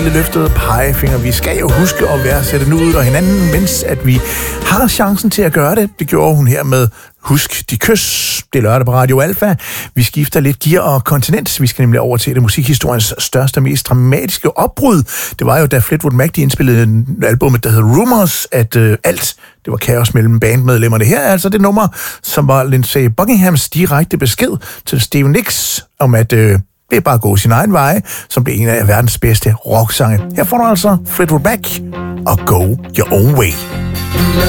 løftede pegefinger. Vi skal jo huske at værdsætte nu ud og hinanden, mens at vi har chancen til at gøre det. Det gjorde hun her med Husk de kys. Det er lørdag på Radio Alfa. Vi skifter lidt gear og kontinent. Vi skal nemlig over til det musikhistoriens største og mest dramatiske opbrud. Det var jo, da Fleetwood Mac indspillede albumet, der hed Rumors, at alt det var kaos mellem bandmedlemmerne. Her er altså det nummer, som var Lindsey Buckinghams direkte besked til Stevie Nicks om, at det er bare at gå sin egen vej, som blev en af verdens bedste rocksange. Her får du altså Fleetwood Mac og Go Your Own Way.